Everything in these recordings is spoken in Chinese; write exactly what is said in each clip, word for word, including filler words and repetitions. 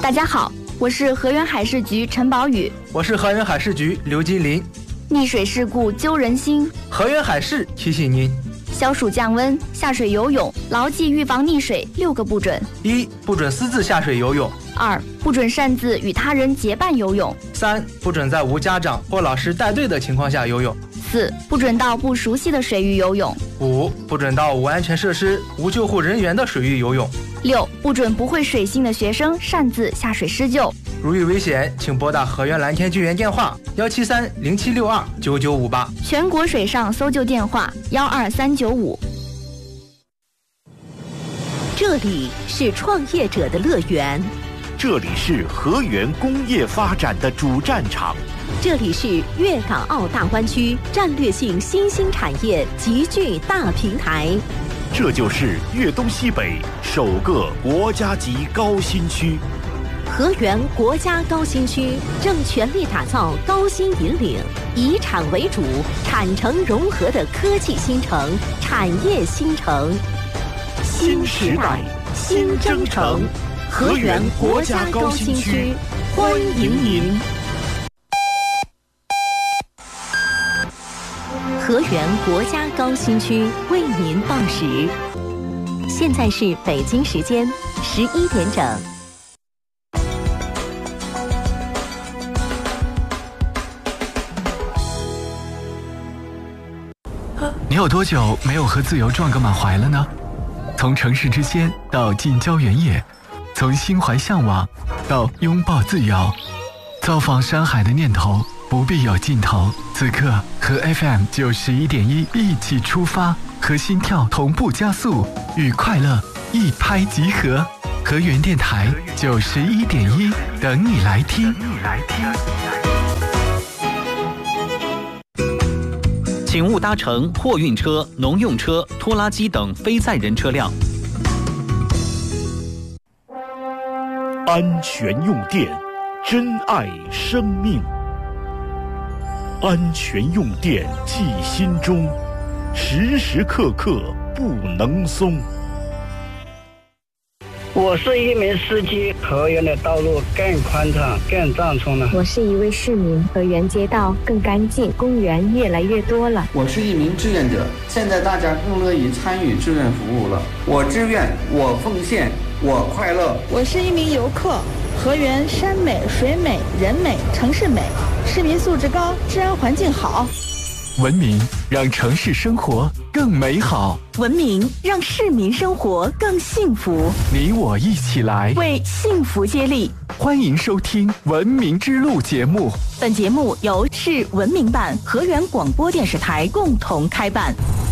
大家好，我是河源海事局陈宝宇。 我是河源海事局刘金林。 溺水事故揪人心， 河源海事提醒您： 消暑降温，下水游泳，牢记预防溺水六个不准： 一、不准私自下水游泳； 二、不准擅自与他人结伴游泳； 三、不准在无家长或老师带队的情况下游泳； 四、不准到不熟悉的水域游泳； 五、不准到无安全设施、无救护人员的水域游泳； 六、不准不会水性的学生擅自下水施救。 如遇危险，请拨打河源蓝天救援电话幺七三零七六二九九五八， 全国水上搜救电话幺二三九五。 这里是创业者的乐园， 这里是河源工业发展的主战场， 这里是粤港澳大湾区战略性新兴产业集聚大平台， 这就是粤东西北首个国家级高新区。 河源国家高新区正全力打造高新引领、以产为主、产城融合的科技新城、产业新城。 新时代，新征程，河源国家高新区，欢迎您。 河源国家高新区为您报时，现在是北京时间十一点整。 你有多久没有和自由撞个满怀了呢？从城市之仙到近郊原野，从心怀向往到拥抱自由，造访山海的念头不必有尽头。此刻和 F M 九十一点一一起出发，和心跳同步加速，与快乐一拍即合。河源电台九十一点一，等你来听。等你来听。 请勿搭乘货运车、农用车、拖拉机等非载人车辆。 安全用电，珍爱生命。安全用电记心中，时时刻刻不能松。 我是一名司机，河源的道路更宽敞、更畅通了。 我是一位市民，河源街道更干净，公园越来越多了。 我是一名志愿者，现在大家更乐意参与志愿服务了。我志愿，我奉献，我快乐。 我是一名游客，河源山美、水美、人美、城市美，市民素质高，治安环境好。 文明让城市生活更美好， 文明让市民生活更幸福。 你我一起来为幸福接力。 欢迎收听《文明之路》节目。 本节目由市文明办、河源广播电视台共同开办。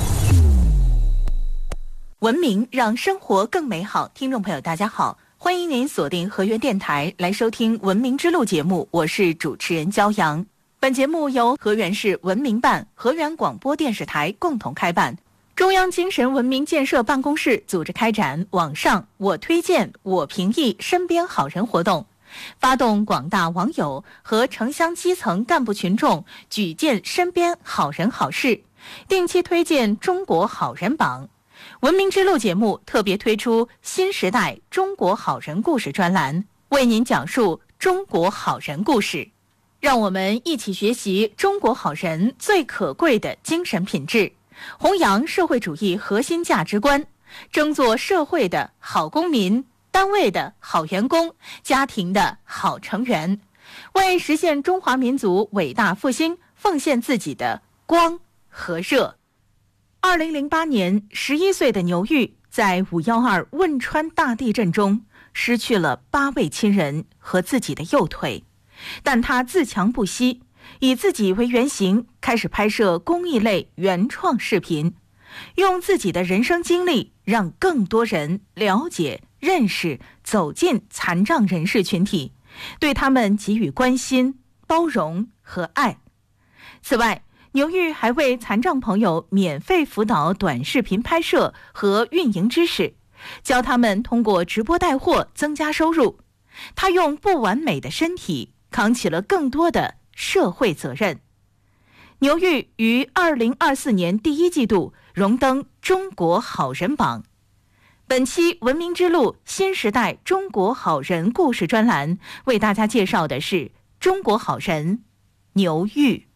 文明让生活更美好，听众朋友大家好，欢迎您锁定河源电台来收听《文明之路》节目，我是主持人焦阳。本节目由河源市文明办、河源广播电视台共同开办，中央精神文明建设办公室组织开展网上我推荐我评议身边好人活动，发动广大网友和城乡基层干部群众举荐身边好人好事，定期推荐中国好人榜。文明之路节目特别推出新时代中国好人故事专栏，为您讲述中国好人故事。让我们一起学习中国好人最可贵的精神品质，弘扬社会主义核心价值观，争做社会的好公民，单位的好员工，家庭的好成员，为实现中华民族伟大复兴奉献自己的光和热。二零零八年，十一岁的牛玉在五一二汶川大地震中失去了八位亲人和自己的右腿。但他自强不息，以自己为原型，开始拍摄公益类原创视频，用自己的人生经历让更多人了解、认识、走进残障人士群体，对他们给予关心、包容和爱。此外，牛玉还为残障朋友免费辅导短视频拍摄和运营知识，教他们通过直播带货增加收入。他用不完美的身体扛起了更多的社会责任。牛玉于二零二四年第一季度荣登中国好人榜。 本期文明之路新时代中国好人故事专栏为大家介绍的是中国好人牛玉。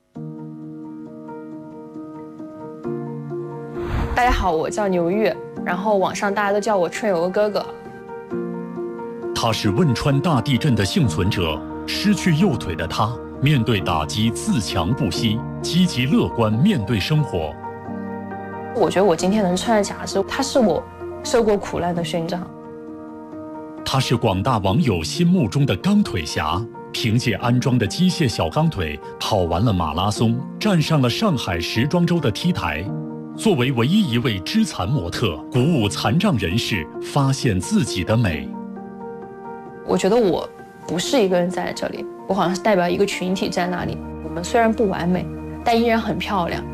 大家好，我叫牛玉，然后网上大家都叫我春游哥哥。 他是汶川大地震的幸存者，失去右腿的他面对打击自强不息，积极乐观面对生活。 我觉得我今天能穿得甲是，它是我受过苦难的勋章。 他是广大网友心目中的钢腿侠，凭借安装的机械小钢腿跑完了马拉松，站上了上海时装周的 T 台。作为唯一一位肢残模特，鼓舞残障人士发现自己的美。 我觉得我不是一个人在这里，我好像是代表一个群体在那里。我们虽然不完美，但依然很漂亮。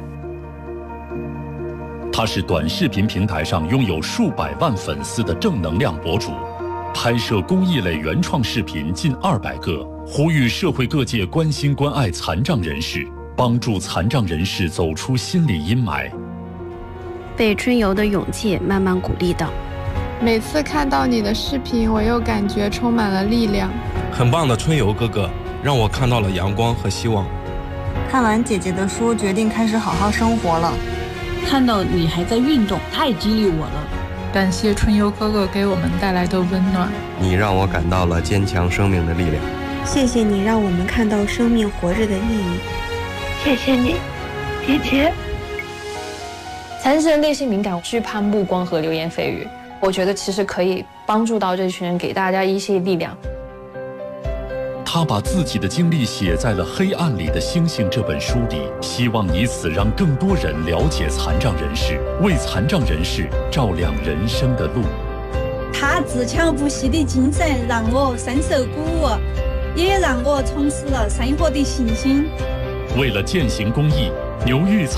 他是短视频平台上拥有数百万粉丝的正能量博主，拍摄公益类原创视频近二百个，呼吁社会各界关心关爱残障人士，帮助残障人士走出心理阴霾。 被春游的勇气慢慢鼓励到， 每次看到你的视频，我又感觉充满了力量。 很棒的春游哥哥，让我看到了阳光和希望。 看完姐姐的书，决定开始好好生活了。 看到你还在运动，太激励我了。 感谢春游哥哥给我们带来的温暖。 你让我感到了坚强生命的力量。 谢谢你让我们看到生命活着的意义。 谢谢你，姐姐。 残疾人内心敏感，惧怕目光和流言蜚语。我觉得其实可以帮助到这群人，给大家一些力量。 他把自己的经历写在了《黑暗里的星星》这本书里，希望以此让更多人了解残障人士，为残障人士照亮人生的路。 他自强不息的精神让我深受鼓舞，也让我重拾了生活的信心。 为了践行公益，牛玉